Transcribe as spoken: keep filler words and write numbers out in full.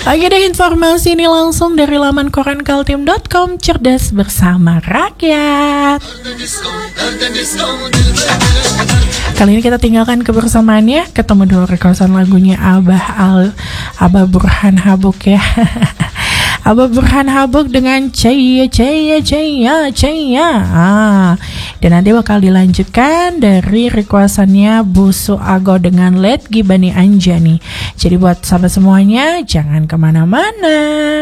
Oke deh, informasi ini langsung dari laman koran kaltim dot com, cerdas bersama rakyat. Kali ini kita tinggalkan kebersamaannya, ketemu dulu rekasan lagunya Abah Al Abah Burhan Habuk ya. Abah Burhan Habuk dengan Caya Caya Caya Caya. Ah, dan nanti bakal dilanjutkan dari requestannya Busu Ago dengan Let Gibani Anjani. Jadi buat sahabat semuanya, jangan kemana-mana.